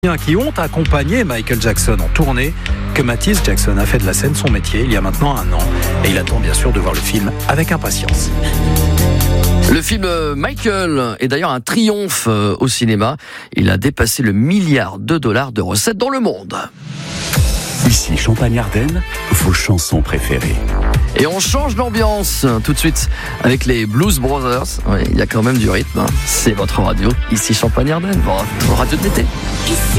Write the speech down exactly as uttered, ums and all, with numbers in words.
Qui ont accompagné Michael Jackson en tournée, que Mathis Jackson a fait de la scène son métier il y a maintenant un an. Et il attend bien sûr de voir le film avec impatience. Le film Michael est d'ailleurs un triomphe au cinéma. Il a dépassé le milliard de dollars de recettes dans le monde. Ici Champagne-Ardenne, vos chansons préférées. Et on change d'ambiance tout de suite avec les Blues Brothers. Oui, il y a quand même du rythme. C'est votre radio, ici Champagne-Ardenne, votre radio de l'été. Ici